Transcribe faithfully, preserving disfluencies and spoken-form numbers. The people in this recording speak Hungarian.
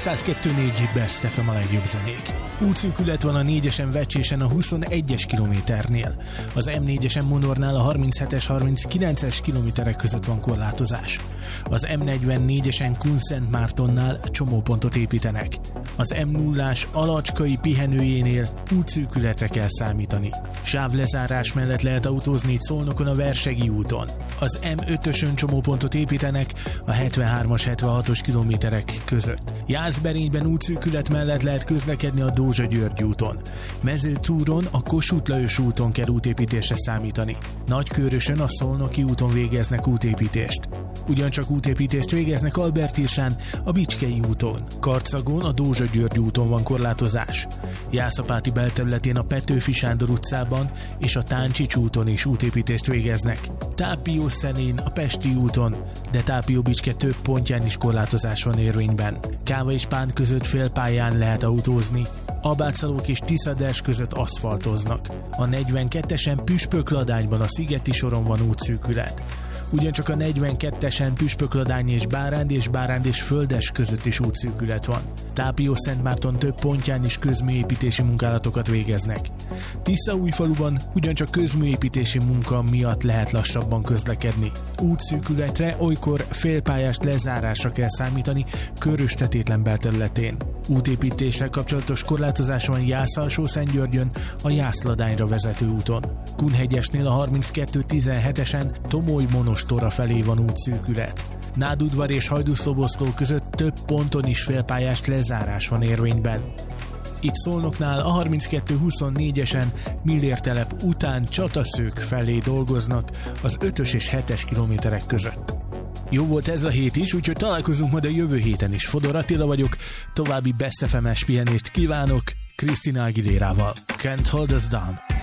száz kettő négy Best ef em a legjobb zenék. Útszűkület van a négyesen Vecsésen a huszonegyes kilométernél. Az em négyesen Monornál a harminchetes harminckilences kilométerek között van korlátozás. Az em negyvennégyesen Kunszentmártonnál csomópontot építenek. Az em nullás Alacskai pihenőjénél útszűkületre kell számítani. Sávlezárás mellett lehet autózni Szolnokon a Versegi úton. Az em ötösön csomópontot építenek a hetvenhármas hetvenhatos kilométerek között. Jászberényben útszűkület mellett lehet közlekedni a Dózsa-György úton. Mezőtúron a Kossuth Lajos úton kell útépítésre számítani. Nagykőrösön a Szolnoki úton végeznek útépítést. Ugyancsak útépítést végeznek Albertirsán a Bicskei úton. Karcagon a Dózsa-György úton van korlátozás. Jászapáti belterületén a Petőfi Sándor utcában és a Táncsics úton is útépítést végeznek. Tápiószelén a Pesti úton, de Tápió-Bicske több pontján is korlátozás van érvényben. Káva és Pán között félpályán lehet autózni. Albácsalók és Tiszaders között aszfaltoznak. A negyvenkettesen Püspökladányban a Szigeti soron van útszűkület. Ugyancsak a negyvenkettesen Püspökladány és Báránd és Báránd és Földes között is útszűkület van. Tápió-Szentmárton több pontján is közműépítési munkálatokat végeznek. Tiszaújfaluban ugyancsak közműépítési munka miatt lehet lassabban közlekedni. Útszűkületre olykor félpályás lezárásra kell számítani Körös-Tetétlen belterületén. Útépítéssel kapcsolatos korlátozás van Jász-Alsó-Szentgyörgyön a Jászladányra vezető úton. Kunhegyesnél a harminckettő tizenhetesen Tomoly-Monostorra felé van útszűkület. Nádudvar és Hajdúszoboszló között több ponton is félpályás lezárás van érvényben. Itt Szolnoknál a harminckettő huszonnégyesen Millértelep után Csataszők felé dolgoznak az ötös és hetes kilométerek között. Jó volt ez a hét is, úgyhogy találkozunk majd a jövő héten is. Fodor Attila vagyok, további Best ef em-es pihenést kívánok Christina Aguilérával. Can't Hold Us Down.